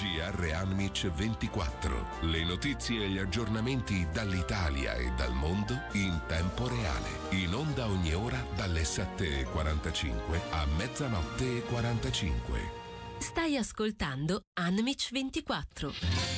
GR Anmic 24. Le notizie e gli aggiornamenti dall'Italia e dal mondo in tempo reale. In onda ogni ora dalle 7:45 a mezzanotte e 45. Stai ascoltando Anmic 24.